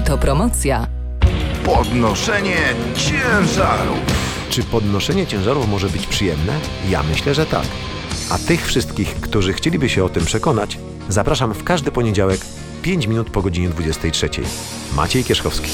Autopromocja. Podnoszenie ciężarów. Czy podnoszenie ciężarów może być przyjemne? Ja myślę, że tak. A tych wszystkich, którzy chcieliby się o tym przekonać, zapraszam w każdy poniedziałek 5 minut po godzinie 23. Maciej Kierzkowski.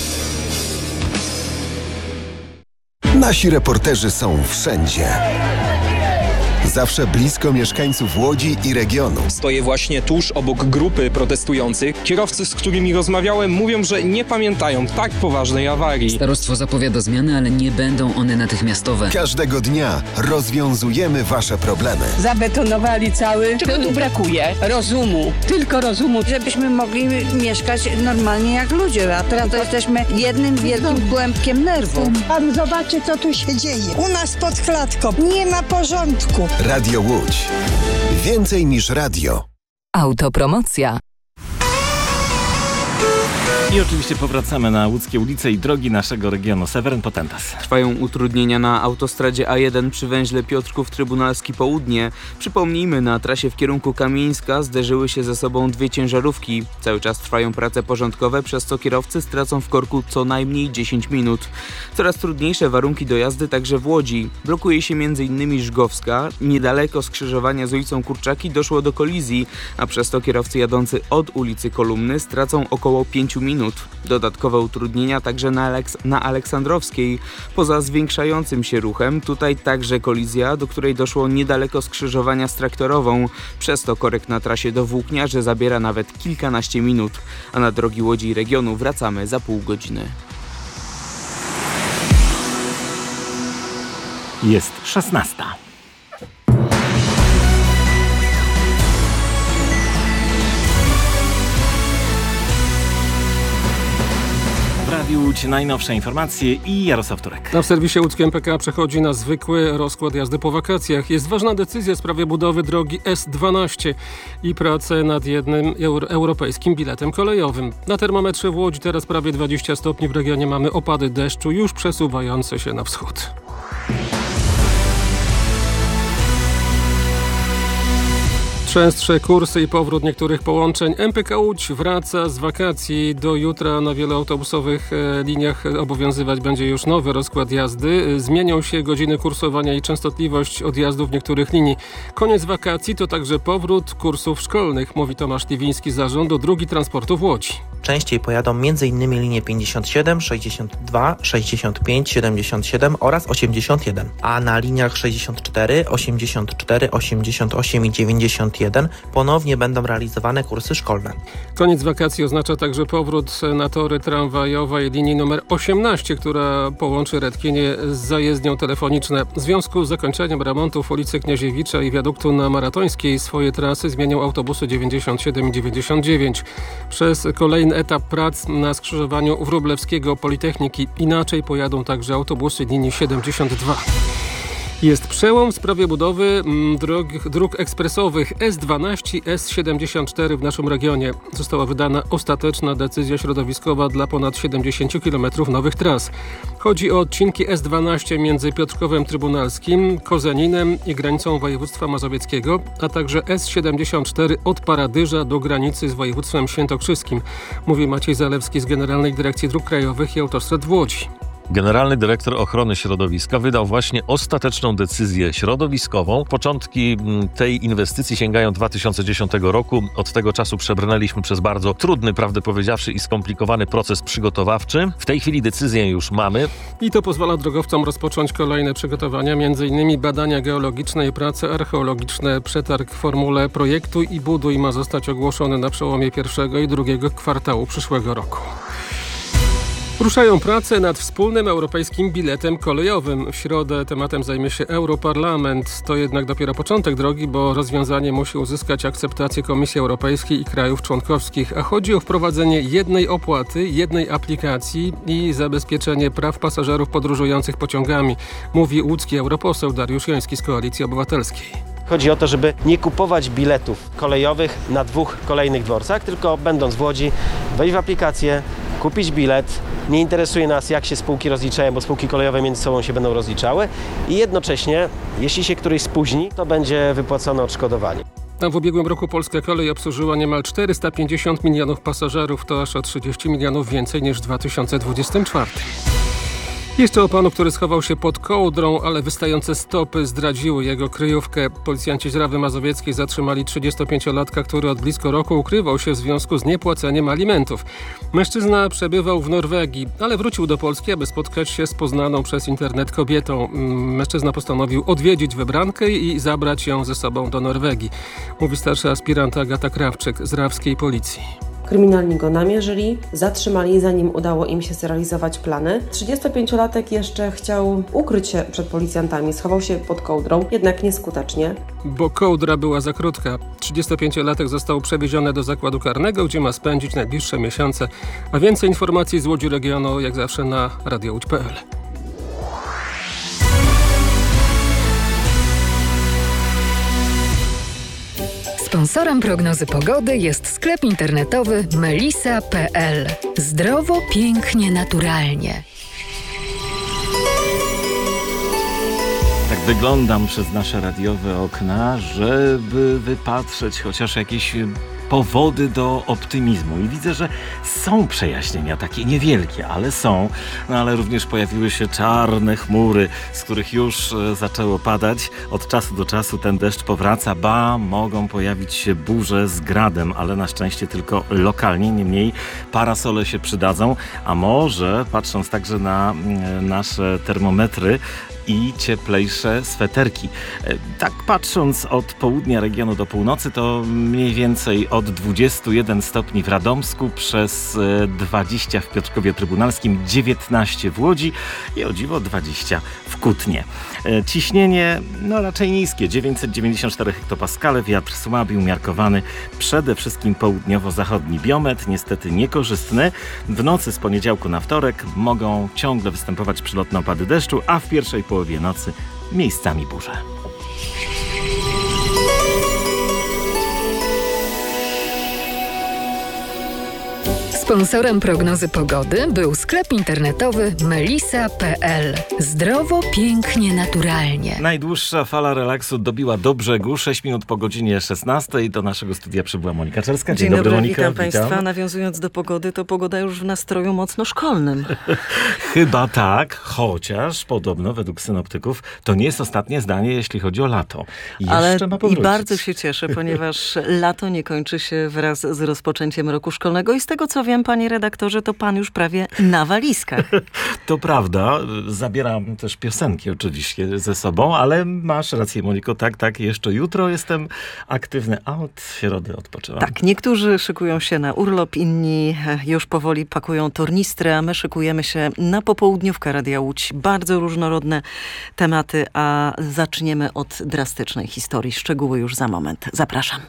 Nasi reporterzy są wszędzie. Zawsze blisko mieszkańców Łodzi i regionu. Stoję właśnie tuż obok grupy protestujących. Kierowcy, z którymi rozmawiałem, mówią, że nie pamiętają tak poważnej awarii. Starostwo zapowiada zmiany, ale nie będą one natychmiastowe. Każdego dnia rozwiązujemy wasze problemy. Zabetonowali cały. Czego tu brakuje? Rozumu. Tylko rozumu. Żebyśmy mogli mieszkać normalnie jak ludzie, a teraz to jesteśmy jednym wielkim głębkiem nerwu. Pan zobaczy, co tu się dzieje. U nas pod klatką nie ma porządku. Radio Łódź. Więcej niż radio. Autopromocja. I oczywiście powracamy na łódzkie ulice i drogi naszego regionu. Seweryn Potentas. Trwają utrudnienia na autostradzie A1 przy węźle Piotrków Trybunalski Południe. Przypomnijmy, na trasie w kierunku Kamieńska zderzyły się ze sobą dwie ciężarówki. Cały czas trwają prace porządkowe, przez co kierowcy stracą w korku co najmniej 10 minut. Coraz trudniejsze warunki do jazdy także w Łodzi. Blokuje się m.in. Żgowska. Niedaleko skrzyżowania z ulicą Kurczaki doszło do kolizji, a przez to kierowcy jadący od ulicy Kolumny stracą około 5 minut. Dodatkowe utrudnienia także na Aleksandrowskiej. Poza zwiększającym się ruchem, tutaj także kolizja, do której doszło niedaleko skrzyżowania z Traktorową. Przez to korek na trasie do Włókniarzy zabiera nawet kilkanaście minut. A na drogi Łodzi i regionu wracamy za pół godziny. Jest 16. W Radiu Łódź najnowsze informacje i Jarosław Turek. W serwisie łódzkim MPK przechodzi na zwykły rozkład jazdy po wakacjach. Jest ważna decyzja w sprawie budowy drogi S12 i prace nad jednym europejskim biletem kolejowym. Na termometrze w Łodzi teraz prawie 20 stopni. W regionie mamy opady deszczu już przesuwające się na wschód. Częstsze kursy i powrót niektórych połączeń. MPK Łódź wraca z wakacji. Do jutra na wielu autobusowych liniach obowiązywać będzie już nowy rozkład jazdy. Zmienią się godziny kursowania i częstotliwość odjazdów niektórych linii. Koniec wakacji to także powrót kursów szkolnych, mówi Tomasz Liwiński z Zarządu Dróg i Transportu w Łodzi. Częściej pojadą m.in. linie 57, 62, 65, 77 oraz 81, a na liniach 64, 84, 88 i 91 ponownie będą realizowane kursy szkolne. Koniec wakacji oznacza także powrót na tory tramwajowej linii numer 18, która połączy Redkinie z zajezdnią telefoniczną. W związku z zakończeniem remontów ulicy Kniaziewicza i wiaduktu na Maratońskiej swoje trasy zmienią autobusy 97 i 99. Przez kolejny etap prac na skrzyżowaniu Wróblewskiego Politechniki inaczej pojadą także autobusy linii 72. Jest przełom w sprawie budowy dróg ekspresowych S12 i S74 w naszym regionie. Została wydana ostateczna decyzja środowiskowa dla ponad 70 km nowych tras. Chodzi o odcinki S12 między Piotrkowem Trybunalskim, Kozeninem i granicą województwa mazowieckiego, a także S74 od Paradyża do granicy z województwem świętokrzyskim, mówi Maciej Zalewski z Generalnej Dyrekcji Dróg Krajowych i Autostrad w Łodzi. Generalny Dyrektor Ochrony Środowiska wydał właśnie ostateczną decyzję środowiskową. Początki tej inwestycji sięgają 2010 roku. Od tego czasu przebrnęliśmy przez bardzo trudny, prawdę powiedziawszy, i skomplikowany proces przygotowawczy. W tej chwili decyzję już mamy. I to pozwala drogowcom rozpocząć kolejne przygotowania, m.in. badania geologiczne i prace archeologiczne. Przetarg w formule projektu i buduj ma zostać ogłoszony na przełomie pierwszego i drugiego kwartału przyszłego roku. Ruszają prace nad wspólnym europejskim biletem kolejowym. W środę tematem zajmie się Europarlament. To jednak dopiero początek drogi, bo rozwiązanie musi uzyskać akceptację Komisji Europejskiej i krajów członkowskich. A chodzi o wprowadzenie jednej opłaty, jednej aplikacji i zabezpieczenie praw pasażerów podróżujących pociągami, mówi łódzki europoseł Dariusz Joński z Koalicji Obywatelskiej. Chodzi o to, żeby nie kupować biletów kolejowych na dwóch kolejnych dworcach, tylko będąc w Łodzi, wejść w aplikację, kupić bilet. Nie interesuje nas, jak się spółki rozliczają, bo spółki kolejowe między sobą się będą rozliczały i jednocześnie, jeśli się któryś spóźni, to będzie wypłacone odszkodowanie. A w ubiegłym roku polska kolej obsłużyła niemal 450 milionów pasażerów, to aż o 30 milionów więcej niż w 2024. Jeszcze o panu, który schował się pod kołdrą, ale wystające stopy zdradziły jego kryjówkę. Policjanci z Rawy Mazowieckiej zatrzymali 35-latka, który od blisko roku ukrywał się w związku z niepłaceniem alimentów. Mężczyzna przebywał w Norwegii, ale wrócił do Polski, aby spotkać się z poznaną przez internet kobietą. Mężczyzna postanowił odwiedzić wybrankę i zabrać ją ze sobą do Norwegii. Mówi starsza aspiranta Agata Krawczyk z rawskiej policji. Kryminalni go namierzyli, zatrzymali, zanim udało im się zrealizować plany. 35-latek jeszcze chciał ukryć się przed policjantami, schował się pod kołdrą, jednak nieskutecznie. Bo kołdra była za krótka. 35-latek został przewieziony do zakładu karnego, gdzie ma spędzić najbliższe miesiące. A więcej informacji z Łodzi Regionu, jak zawsze na radiołódź.pl. Sponsorem prognozy pogody jest sklep internetowy melisa.pl. Zdrowo, pięknie, naturalnie. Tak wyglądam przez nasze radiowe okna, żeby wypatrzeć chociaż jakieś powody do optymizmu. I widzę, że są przejaśnienia, takie niewielkie, ale są. No ale również pojawiły się czarne chmury, z których już zaczęło padać. Od czasu do czasu ten deszcz powraca, mogą pojawić się burze z gradem, ale na szczęście tylko lokalnie. Niemniej parasole się przydadzą, a może, patrząc także na nasze termometry, i cieplejsze sweterki. Tak patrząc od południa regionu do północy, to mniej więcej od 21 stopni w Radomsku, przez 20 w Piotrkowie Trybunalskim, 19 w Łodzi i o dziwo 20 w Kutnie. Ciśnienie raczej niskie, 994 hektopaskale, wiatr słaby, umiarkowany, przede wszystkim południowo-zachodni. Biometr niestety niekorzystny. W nocy z poniedziałku na wtorek mogą ciągle występować przelotne opady deszczu, a w pierwszej połowie nocy miejscami burze. Sponsorem prognozy pogody był sklep internetowy melisa.pl. Zdrowo, pięknie, naturalnie. Najdłuższa fala relaksu dobiła do brzegu. 6 minut po godzinie 16. Do naszego studia przybyła Monika Czerska. Dzień dobry, Monika. Witam Państwa. Nawiązując do pogody, to pogoda już w nastroju mocno szkolnym. Chyba tak, chociaż podobno według synoptyków to nie jest ostatnie zdanie, jeśli chodzi o lato. Ale i bardzo się cieszę, ponieważ lato nie kończy się wraz z rozpoczęciem roku szkolnego i z tego co wiem, panie redaktorze, to pan już prawie na walizkach. To prawda. Zabieram też piosenki oczywiście ze sobą, ale masz rację, Moniko. Tak. Jeszcze jutro jestem aktywny, a od środy odpoczywam. Tak, niektórzy szykują się na urlop, inni już powoli pakują tornistry, a my szykujemy się na popołudniówkę Radia Łódź. Bardzo różnorodne tematy, a zaczniemy od drastycznej historii. Szczegóły już za moment. Zapraszam.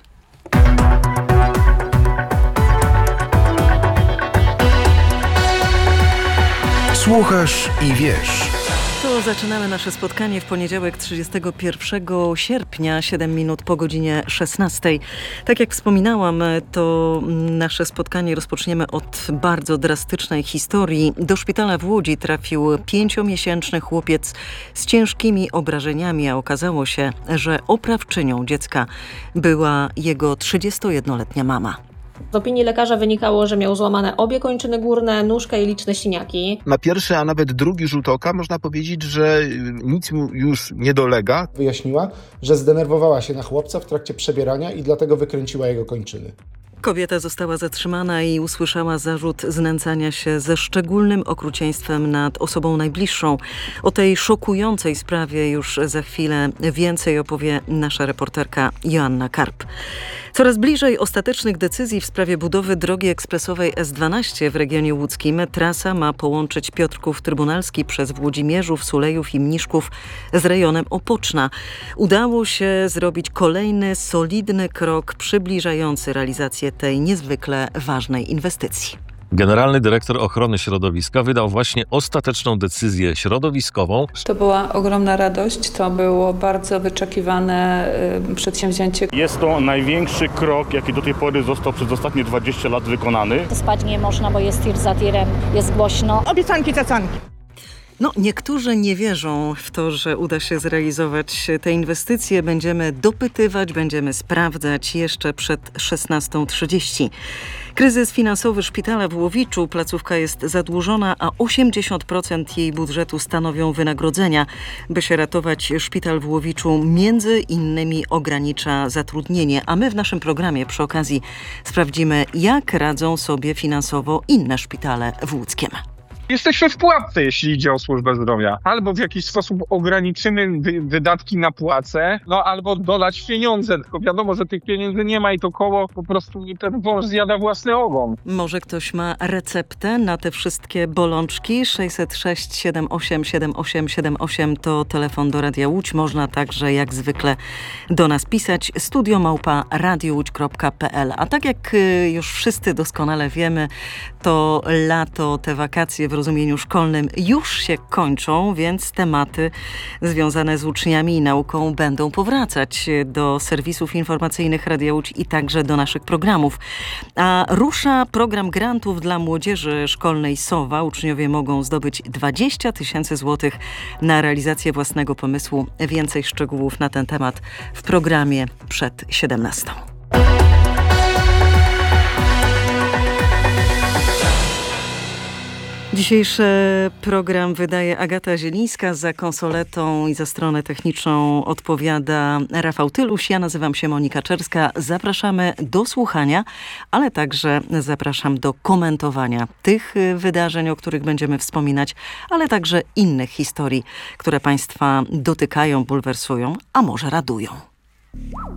Słuchasz i wiesz. To zaczynamy nasze spotkanie w poniedziałek 31 sierpnia, 7 minut po godzinie 16. Tak jak wspominałam, to nasze spotkanie rozpoczniemy od bardzo drastycznej historii. Do szpitala w Łodzi trafił 5-miesięczny chłopiec z ciężkimi obrażeniami, a okazało się, że oprawczynią dziecka była jego 31-letnia mama. Z opinii lekarza wynikało, że miał złamane obie kończyny górne, nóżkę i liczne siniaki. Na pierwszy, a nawet drugi rzut oka można powiedzieć, że nic mu już nie dolega. Wyjaśniła, że zdenerwowała się na chłopca w trakcie przebierania i dlatego wykręciła jego kończyny. Kobieta została zatrzymana i usłyszała zarzut znęcania się ze szczególnym okrucieństwem nad osobą najbliższą. O tej szokującej sprawie już za chwilę więcej opowie nasza reporterka Joanna Karp. Coraz bliżej ostatecznych decyzji w sprawie budowy drogi ekspresowej S12 w regionie łódzkim. Trasa ma połączyć Piotrków Trybunalski przez Włodzimierzów, Sulejów i Mniszków z rejonem Opoczna. Udało się zrobić kolejny solidny krok przybliżający realizację tej niezwykle ważnej inwestycji. Generalny dyrektor ochrony środowiska wydał właśnie ostateczną decyzję środowiskową. To była ogromna radość, to było bardzo wyczekiwane przedsięwzięcie. Jest to największy krok, jaki do tej pory został przez ostatnie 20 lat wykonany. Spać nie można, bo jest tir za tirem, jest głośno. Obiecanki, cacanki. No, niektórzy nie wierzą w to, że uda się zrealizować te inwestycje. Będziemy dopytywać, będziemy sprawdzać jeszcze przed 16:30. Kryzys finansowy szpitala w Łowiczu. Placówka jest zadłużona, a 80% jej budżetu stanowią wynagrodzenia. By się ratować, szpital w Łowiczu między innymi ogranicza zatrudnienie. A my w naszym programie przy okazji sprawdzimy, jak radzą sobie finansowo inne szpitale w Łódzkiem. Jesteśmy w pułapce, jeśli idzie o służbę zdrowia. Albo w jakiś sposób ograniczymy wydatki na płace, albo dodać pieniądze. Tylko wiadomo, że tych pieniędzy nie ma i to koło po prostu ten wąż zjada własny ogon. Może ktoś ma receptę na te wszystkie bolączki? 606 78 7878 to telefon do Radia Łódź. Można także jak zwykle do nas pisać. studio@radiowódź.pl. A tak jak już wszyscy doskonale wiemy, to lato, te wakacje w rozumieniu szkolnym już się kończą, więc tematy związane z uczniami i nauką będą powracać do serwisów informacyjnych Radia Łódź i także do naszych programów. A rusza program grantów dla młodzieży szkolnej SOWA. Uczniowie mogą zdobyć 20 000 złotych na realizację własnego pomysłu. Więcej szczegółów na ten temat w programie przed 17:00. Dzisiejszy program wydaje Agata Zielińska, za konsoletą i za stronę techniczną odpowiada Rafał Tyluś. Ja nazywam się Monika Czerska. Zapraszamy do słuchania, ale także zapraszam do komentowania tych wydarzeń, o których będziemy wspominać, ale także innych historii, które Państwa dotykają, bulwersują, a może radują.